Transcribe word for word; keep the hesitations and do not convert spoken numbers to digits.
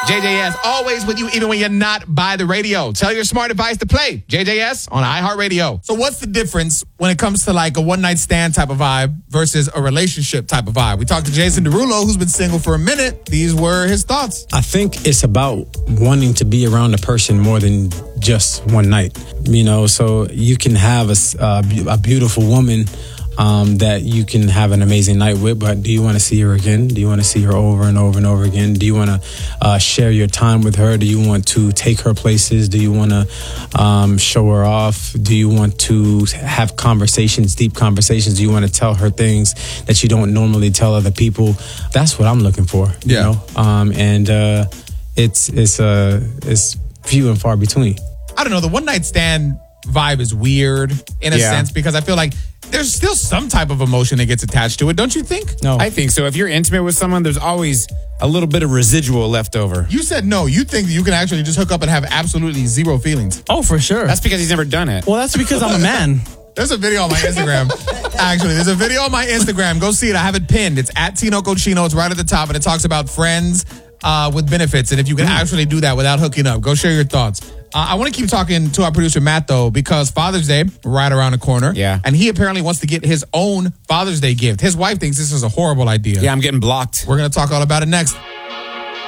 J J S, always with you, even when you're not by the radio. Tell your smart device to play J J S on iHeartRadio. So what's the difference when it comes to like a one-night stand type of vibe versus a relationship type of vibe? We talked to Jason Derulo, who's been single for a minute. These were his thoughts. I think it's about wanting to be around a person more than just one night. You know, so you can have a, uh, a beautiful woman Um, that you can have an amazing night with, but do you want to see her again? Do you want to see her over and over and over again? Do you want to uh, share your time with her? Do you want to take her places? Do you want to um, show her off? Do you want to have conversations, deep conversations? Do you want to tell her things that you don't normally tell other people? That's what I'm looking for. Yeah. You know? um, and uh, it's it's uh, it's few and far between. I don't know. The one night stand vibe is weird in a Yeah. sense because I feel like there's still some type of emotion that gets attached to it, don't you think? No, I think so. If you're intimate with someone, there's always a little bit of residual left over. You said no. You think that you can actually just hook up and have absolutely zero feelings. Oh, for sure. That's because he's never done it. well, that's because I'm a man. There's a video on my Instagram. Actually, there's a video on my Instagram. Go see it. I have it pinned. It's at Tino Cochino. It's right at the top, and it talks about friends uh, with benefits and if you can actually do that without hooking up. Go share your thoughts. Uh, I want to keep talking to our producer, Matt, though, because Father's Day, right around the corner. Yeah. And he apparently wants to get his own Father's Day gift. His wife thinks this is a horrible idea. Yeah, I'm getting blocked. We're going to talk all about it next.